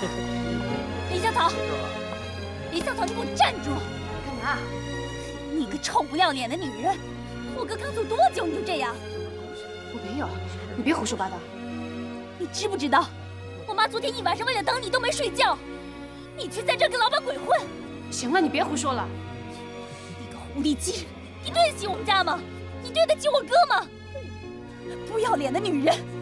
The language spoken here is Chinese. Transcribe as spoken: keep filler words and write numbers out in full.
林香草，林香草，你给我站住！ 干嘛？ 你个臭不要脸的女人！我哥刚走多久你就这样？ 我没有，你别胡说八道。 你知不知道，我妈昨天一晚上为了等你都没睡觉，你却在这跟老板鬼混。 行了，你别胡说了。 你个狐狸精，你对得起我们家吗？你对得起我哥吗？不要脸的女人！